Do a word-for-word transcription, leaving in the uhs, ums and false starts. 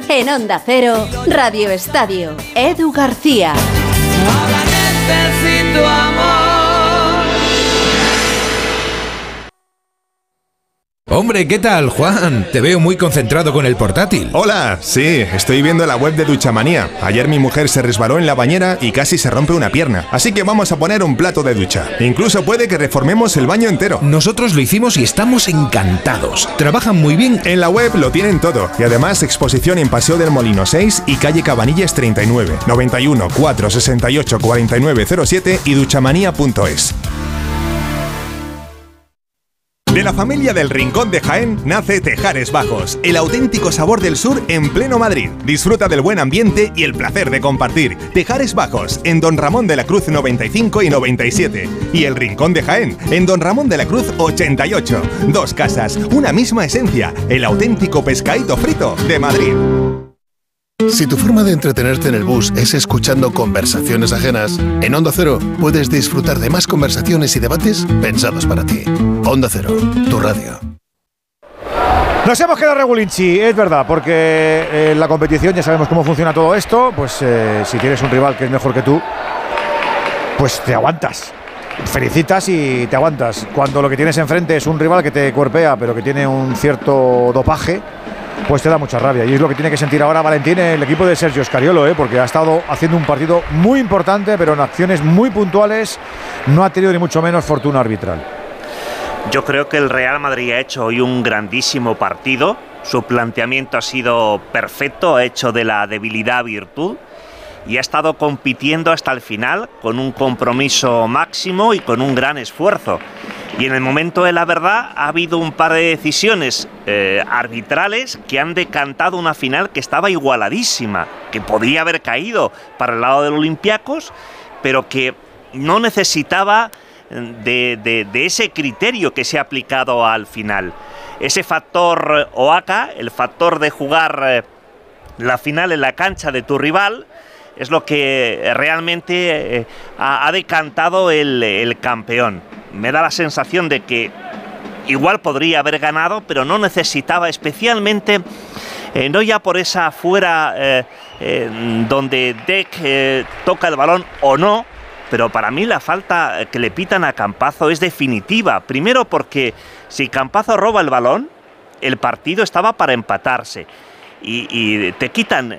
En Onda Cero, Radio Estadio, Edu García. Ahora necesito amor. Hombre, ¿qué tal, Juan? Te veo muy concentrado con el portátil. Hola, sí, estoy viendo la web de Duchamanía. Ayer mi mujer se resbaló en la bañera y casi se rompe una pierna. Así que vamos a poner un plato de ducha. Incluso puede que reformemos el baño entero. Nosotros lo hicimos y estamos encantados. Trabajan muy bien. En la web lo tienen todo. Y además exposición en Paseo del Molino seis y calle Cabanillas treinta y nueve. noventa y uno, cuatrocientos sesenta y ocho, cuarenta y nueve cero siete y duchamanía punto es. De la familia del Rincón de Jaén nace Tejares Bajos, el auténtico sabor del sur en pleno Madrid. Disfruta del buen ambiente y el placer de compartir. Tejares Bajos, en Don Ramón de la Cruz noventa y cinco y noventa y siete. Y el Rincón de Jaén, en Don Ramón de la Cruz ochenta y ocho. Dos casas, una misma esencia, el auténtico pescadito frito de Madrid. Si tu forma de entretenerte en el bus es escuchando conversaciones ajenas, en Onda Cero puedes disfrutar de más conversaciones y debates pensados para ti. Onda Cero, tu radio. Nos hemos quedado regulinchi, es verdad, porque en la competición ya sabemos cómo funciona todo esto, pues eh, si tienes un rival que es mejor que tú, pues te aguantas. Felicitas y te aguantas. Cuando lo que tienes enfrente es un rival que te cuerpea, pero que tiene un cierto dopaje, pues te da mucha rabia. Y es lo que tiene que sentir ahora Valentín, el equipo de Sergio Scariolo, ¿eh? Porque ha estado haciendo un partido muy importante, pero en acciones muy puntuales no ha tenido ni mucho menos fortuna arbitral. Yo creo que el Real Madrid ha hecho hoy un grandísimo partido. Su planteamiento ha sido perfecto, ha hecho de la debilidad virtud y ha estado compitiendo hasta el final con un compromiso máximo y con un gran esfuerzo. Y en el momento de la verdad ha habido un par de decisiones eh, arbitrales que han decantado una final que estaba igualadísima, que podría haber caído para el lado del Olympiacos, pero que no necesitaba de, de, de ese criterio que se ha aplicado al final. Ese factor O A C A, el factor de jugar eh, la final en la cancha de tu rival, es lo que realmente eh, ha, ha decantado el, el campeón. Me da la sensación de que igual podría haber ganado, pero no necesitaba, especialmente, eh, no ya por esa fuera eh, eh, donde Dec eh, toca el balón o no, pero para mí la falta que le pitan a Campazo es definitiva. Primero porque si Campazo roba el balón, el partido estaba para empatarse. Y, y te quitan